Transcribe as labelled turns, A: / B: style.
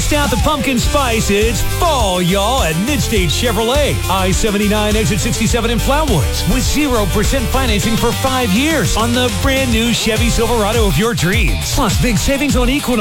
A: Bust out the pumpkin spice. It's fall, y'all, at Midstate Chevrolet. I-79 exit 67 in Flatwoods with 0% financing for 5 years on the brand new Chevy Silverado of your dreams. Plus big savings on Equinox.